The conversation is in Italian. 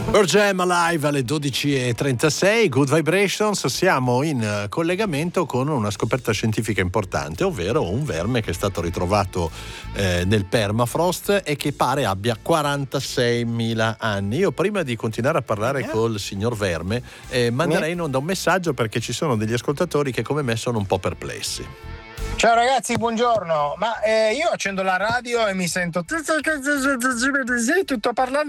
Pearl Jam Live alle 12:36, Good Vibrations. Siamo in collegamento con una scoperta scientifica importante, ovvero un verme che è stato ritrovato nel permafrost e che pare abbia 46.000 anni. Io prima di continuare a parlare col signor Verme manderei in onda un messaggio, perché ci sono degli ascoltatori che come me sono un po' perplessi. Ciao ragazzi, buongiorno. Ma io accendo la radio e mi sento tutto parlando